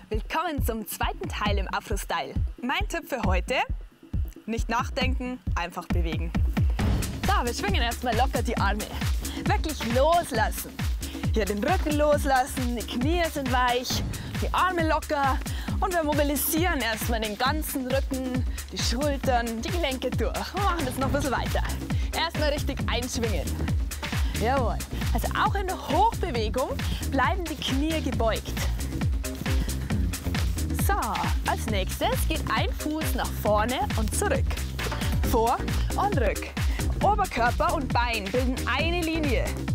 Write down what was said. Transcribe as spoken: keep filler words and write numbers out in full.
Willkommen zum zweiten Teil im Afro-Style. Mein Tipp für heute: nicht nachdenken, einfach bewegen. So, wir schwingen erstmal locker die Arme. Wirklich loslassen. Hier den Rücken loslassen, die Knie sind weich, die Arme locker und wir mobilisieren erstmal den ganzen Rücken, die Schultern, die Gelenke durch. Wir machen das noch ein bisschen weiter. Erstmal richtig einschwingen. Jawohl. Also auch in der Hochbewegung bleiben die Knie gebeugt. So, als nächstes geht ein Fuß nach vorne und zurück. Vor und rück. Oberkörper und Bein bilden eine Linie.